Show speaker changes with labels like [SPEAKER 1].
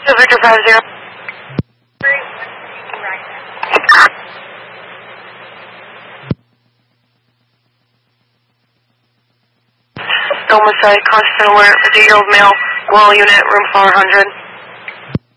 [SPEAKER 1] Victor 50. Homicide, constant alert, 50-year-old male, Gual unit, room 400.